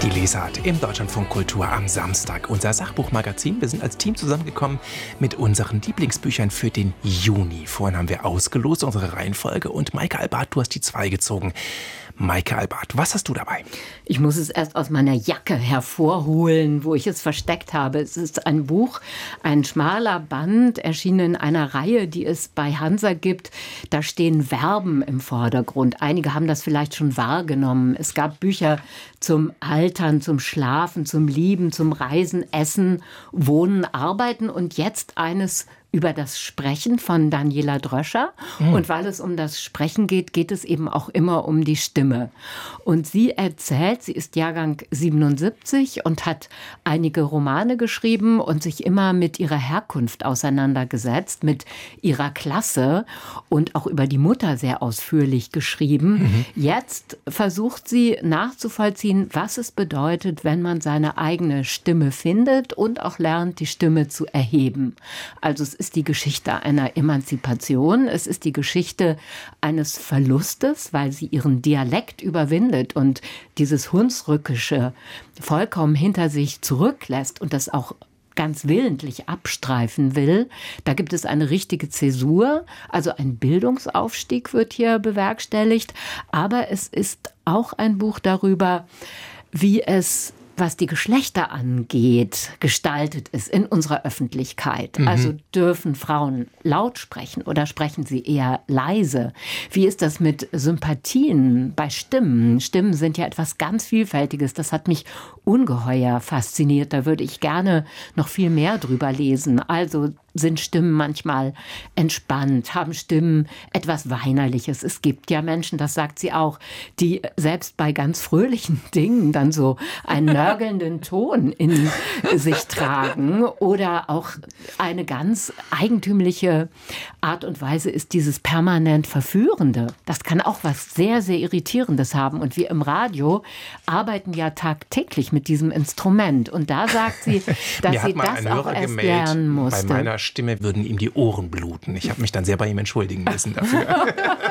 Die Lesart im Deutschlandfunk Kultur am Samstag. Unser Sachbuchmagazin. Wir sind als Team zusammengekommen mit unseren Lieblingsbüchern für den Juni. Vorhin haben wir ausgelost, unsere Reihenfolge. Und Maike Albart, du hast die 2 gezogen. Maike Albart, was hast du dabei? Ich muss es erst aus meiner Jacke hervorholen, wo ich es versteckt habe. Es ist ein Buch, ein schmaler Band, erschienen in einer Reihe, die es bei Hansa gibt. Da stehen Verben im Vordergrund. Einige haben das vielleicht schon wahrgenommen. Es gab Bücher zum Altern, zum Schlafen, zum Lieben, zum Reisen, Essen, Wohnen, Arbeiten und jetzt eines über das Sprechen von Daniela Dröscher. Und weil es um das Sprechen geht, geht es eben auch immer um die Stimme. Und sie erzählt, sie ist Jahrgang 77 und hat einige Romane geschrieben und sich immer mit ihrer Herkunft auseinandergesetzt, mit ihrer Klasse und auch über die Mutter sehr ausführlich geschrieben. Jetzt versucht sie nachzuvollziehen, was es bedeutet, wenn man seine eigene Stimme findet und auch lernt, die Stimme zu erheben. Also es ist die Geschichte einer Emanzipation, es ist die Geschichte eines Verlustes, weil sie ihren Dialekt überwindet und dieses Hunsrückische vollkommen hinter sich zurücklässt und das auch ganz willentlich abstreifen will. Da gibt es eine richtige Zäsur, also ein Bildungsaufstieg wird hier bewerkstelligt, aber es ist auch ein Buch darüber, wie es, was die Geschlechter angeht, gestaltet ist in unserer Öffentlichkeit. Also dürfen Frauen laut sprechen oder sprechen sie eher leise? Wie ist das mit Sympathien bei Stimmen? Stimmen sind ja etwas ganz Vielfältiges. Das hat mich ungeheuer fasziniert. Da würde ich gerne noch viel mehr drüber lesen. Also sind Stimmen manchmal entspannt, haben Stimmen etwas Weinerliches. Es gibt ja Menschen, das sagt sie auch, die selbst bei ganz fröhlichen Dingen dann so einen nörgelnden Ton in sich tragen. Oder auch eine ganz eigentümliche Art und Weise ist dieses permanent Verführende. Das kann auch was sehr, sehr Irritierendes haben. Und wir im Radio arbeiten ja tagtäglich mit diesem Instrument. Und da sagt sie, dass sie das auch erst lernen musste. Bei meiner Stimme würden ihm die Ohren bluten. Ich habe mich dann sehr bei ihm entschuldigen müssen dafür.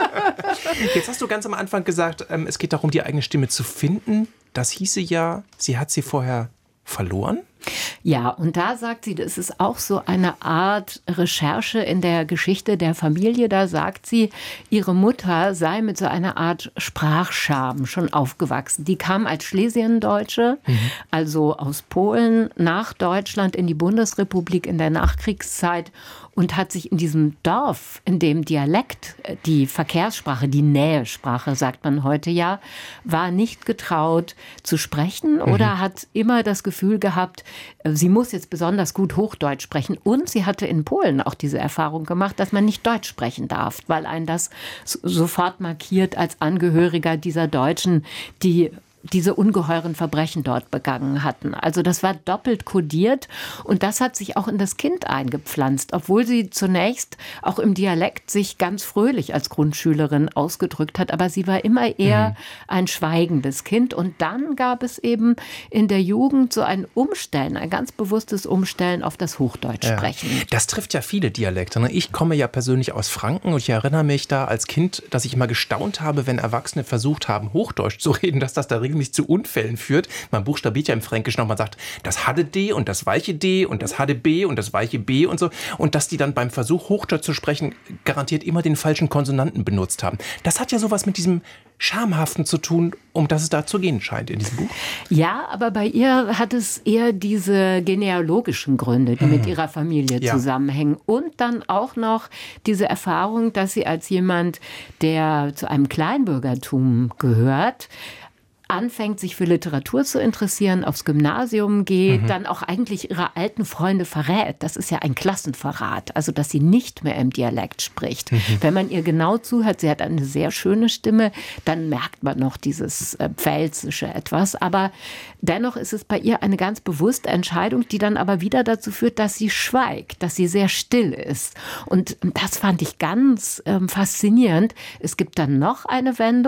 Jetzt hast du ganz am Anfang gesagt, es geht darum, die eigene Stimme zu finden. Das hieße ja, sie hat sie vorher verloren? Ja, und da sagt sie, das ist auch so eine Art Recherche in der Geschichte der Familie. Da sagt sie, ihre Mutter sei mit so einer Art Sprachscham schon aufgewachsen. Die kam als Schlesiendeutsche, also aus Polen, nach Deutschland in die Bundesrepublik in der Nachkriegszeit und hat sich in diesem Dorf, in dem Dialekt, die Verkehrssprache, die Nähesprache, sagt man heute ja, war nicht getraut zu sprechen oder hat immer das Gefühl gehabt, sie muss jetzt besonders gut Hochdeutsch sprechen. Und sie hatte in Polen auch diese Erfahrung gemacht, dass man nicht Deutsch sprechen darf, weil einen das sofort markiert als Angehöriger dieser Deutschen, die diese ungeheuren Verbrechen dort begangen hatten. Also das war doppelt kodiert und das hat sich auch in das Kind eingepflanzt, obwohl sie zunächst auch im Dialekt sich ganz fröhlich als Grundschülerin ausgedrückt hat, aber sie war immer eher ein schweigendes Kind und dann gab es eben in der Jugend so ein Umstellen, ein ganz bewusstes Umstellen auf das Hochdeutsch sprechen. Das trifft ja viele Dialekte. Ne? Ich komme ja persönlich aus Franken und ich erinnere mich da als Kind, dass ich immer gestaunt habe, wenn Erwachsene versucht haben, Hochdeutsch zu reden, dass das da regelmäßig zu Unfällen führt. Man buchstabiert ja im Fränkischen noch, man sagt, das hatte D und das weiche D und das hatte B und das weiche B und so. Und dass die dann beim Versuch, Hochdeutsch zu sprechen, garantiert immer den falschen Konsonanten benutzt haben. Das hat ja sowas mit diesem Schamhaften zu tun, um das es da zu gehen scheint in diesem Buch. Ja, aber bei ihr hat es eher diese genealogischen Gründe, die mit ihrer Familie zusammenhängen. Und dann auch noch diese Erfahrung, dass sie als jemand, der zu einem Kleinbürgertum gehört, anfängt, sich für Literatur zu interessieren, aufs Gymnasium geht, dann auch eigentlich ihre alten Freunde verrät. Das ist ja ein Klassenverrat, also dass sie nicht mehr im Dialekt spricht. Wenn man ihr genau zuhört, sie hat eine sehr schöne Stimme, dann merkt man noch dieses Pfälzische etwas. Aber dennoch ist es bei ihr eine ganz bewusste Entscheidung, die dann aber wieder dazu führt, dass sie schweigt, dass sie sehr still ist. Und das fand ich ganz faszinierend. Es gibt dann noch eine Wendung,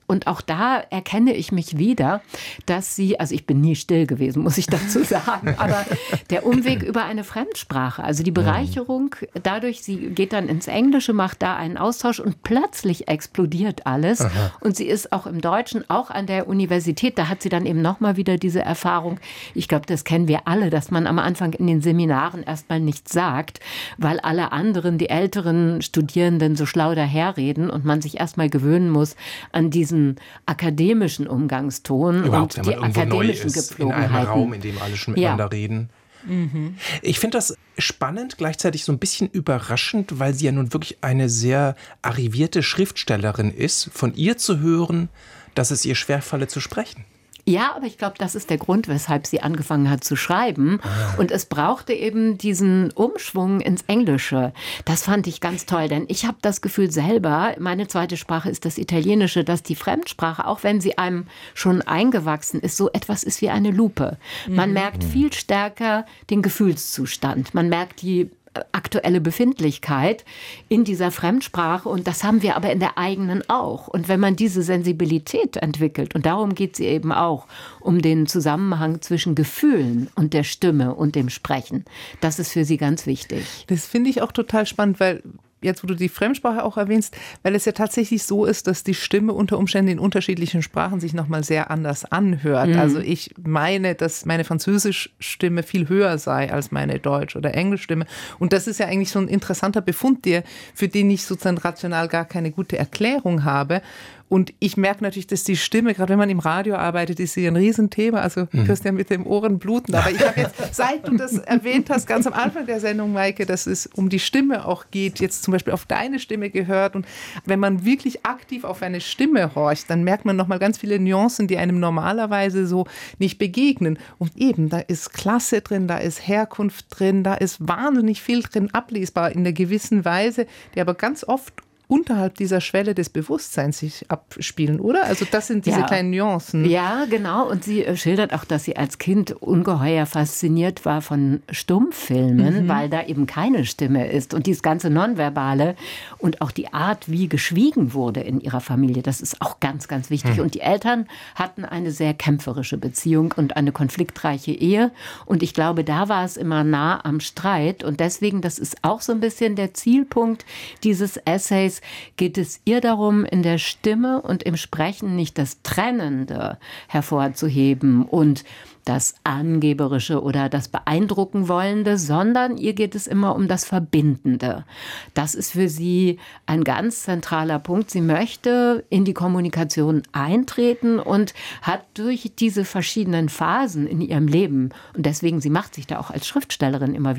Und auch da erkenne ich mich wieder, dass sie, also ich bin nie still gewesen, muss ich dazu sagen, aber der Umweg über eine Fremdsprache, also die Bereicherung dadurch, sie geht dann ins Englische, macht da einen Austausch und plötzlich explodiert alles. Aha. Und sie ist auch im Deutschen, auch an der Universität, da hat sie dann eben nochmal wieder diese Erfahrung. Ich glaube, das kennen wir alle, dass man am Anfang in den Seminaren erstmal nichts sagt, weil alle anderen, die älteren Studierenden so schlau daherreden und man sich erstmal gewöhnen muss an diesen akademischen Umgangston überhaupt, und die akademischen Gepflogenheiten. In einem Raum, in dem alle schon miteinander reden. Ich finde das spannend, gleichzeitig so ein bisschen überraschend, weil sie ja nun wirklich eine sehr arrivierte Schriftstellerin ist, von ihr zu hören, dass es ihr schwerfalle zu sprechen. Ja, aber ich glaube, das ist der Grund, weshalb sie angefangen hat zu schreiben. Und es brauchte eben diesen Umschwung ins Englische. Das fand ich ganz toll, denn ich habe das Gefühl selber, meine zweite Sprache ist das Italienische, dass die Fremdsprache, auch wenn sie einem schon eingewachsen ist, so etwas ist wie eine Lupe. Man merkt viel stärker den Gefühlszustand. Man merkt die aktuelle Befindlichkeit in dieser Fremdsprache und das haben wir aber in der eigenen auch. Und wenn man diese Sensibilität entwickelt, und darum geht sie eben auch, um den Zusammenhang zwischen Gefühlen und der Stimme und dem Sprechen, das ist für sie ganz wichtig. Das finde ich auch total spannend, weil jetzt, wo du die Fremdsprache auch erwähnst, weil es ja tatsächlich so ist, dass die Stimme unter Umständen in unterschiedlichen Sprachen sich nochmal sehr anders anhört. Also ich meine, dass meine Französischstimme viel höher sei als meine Deutsch- oder Englischstimme. Und das ist ja eigentlich so ein interessanter Befund, für den ich sozusagen rational gar keine gute Erklärung habe. Und ich merke natürlich, dass die Stimme, gerade wenn man im Radio arbeitet, ist sie ein Riesenthema. Also Christian mit dem Ohren bluten. Aber ich habe jetzt, seit du das erwähnt hast, ganz am Anfang der Sendung, Maike, dass es um die Stimme auch geht, jetzt zum Beispiel auf deine Stimme gehört. Und wenn man wirklich aktiv auf eine Stimme horcht, dann merkt man nochmal ganz viele Nuancen, die einem normalerweise so nicht begegnen. Und eben, da ist Klasse drin, da ist Herkunft drin, da ist wahnsinnig viel drin ablesbar in einer gewissen Weise, die aber ganz oft unterhalb dieser Schwelle des Bewusstseins sich abspielen, oder? Also das sind diese kleinen Nuancen. Ja, genau. Und sie schildert auch, dass sie als Kind ungeheuer fasziniert war von Stummfilmen, weil da eben keine Stimme ist. Und dieses ganze Nonverbale und auch die Art, wie geschwiegen wurde in ihrer Familie, das ist auch ganz, ganz wichtig. Und die Eltern hatten eine sehr kämpferische Beziehung und eine konfliktreiche Ehe. Und ich glaube, da war es immer nah am Streit. Und deswegen, das ist auch so ein bisschen der Zielpunkt dieses Essays, geht es ihr darum, in der Stimme und im Sprechen nicht das Trennende hervorzuheben und das Angeberische oder das Beeindrucken Wollende, sondern ihr geht es immer um das Verbindende. Das ist für sie ein ganz zentraler Punkt. Sie möchte in die Kommunikation eintreten und hat durch diese verschiedenen Phasen in ihrem Leben, und deswegen, sie macht sich da auch als Schriftstellerin immer